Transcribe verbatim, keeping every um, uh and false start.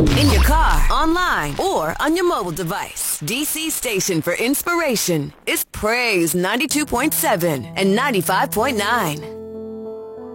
In your car, online, or on your mobile device, D C station for inspiration is Praise ninety-two point seven and ninety-five point nine.